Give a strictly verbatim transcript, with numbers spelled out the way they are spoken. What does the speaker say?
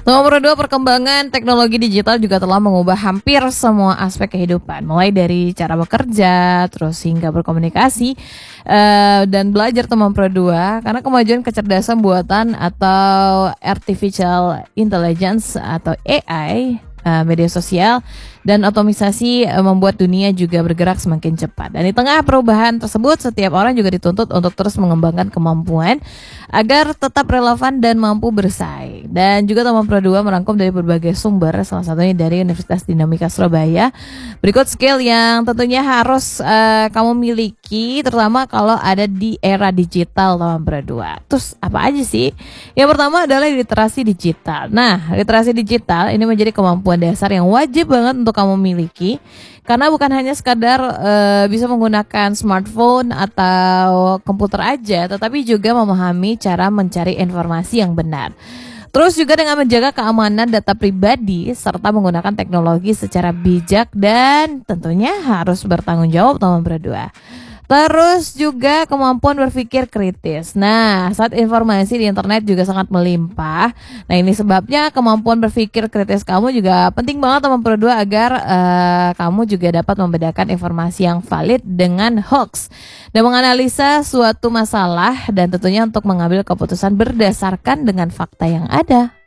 Nomor dua, perkembangan teknologi digital juga telah mengubah hampir semua aspek kehidupan, mulai dari cara bekerja, terus hingga berkomunikasi uh, dan belajar teman dua. Karena kemajuan kecerdasan buatan atau artificial intelligence atau A I, uh, media sosial dan otomatisasi uh, membuat dunia juga bergerak semakin cepat. Dan di tengah perubahan tersebut, setiap orang juga dituntut untuk terus mengembangkan kemampuan agar tetap relevan dan mampu bersaing. Dan juga teman Pro dua merangkum dari berbagai sumber, salah satunya dari Universitas Dinamika Surabaya. Berikut skill yang tentunya harus uh, kamu miliki, terutama kalau ada di era digital teman Pro dua. Terus apa aja sih? Yang pertama adalah literasi digital. Nah, literasi digital ini menjadi kemampuan dasar yang wajib banget untuk kamu miliki, karena bukan hanya sekadar uh, bisa menggunakan smartphone atau komputer aja, tetapi juga memahami cara mencari informasi yang benar. Terus juga dengan menjaga keamanan data pribadi serta menggunakan teknologi secara bijak dan tentunya harus bertanggung jawab teman berdua. Terus juga kemampuan berpikir kritis. Nah, saat informasi di internet juga sangat melimpah. Nah, ini sebabnya kemampuan berpikir kritis kamu juga penting banget teman berdua agar uh, kamu juga dapat membedakan informasi yang valid dengan hoax dan menganalisa suatu masalah dan tentunya untuk mengambil keputusan berdasarkan dengan fakta yang ada.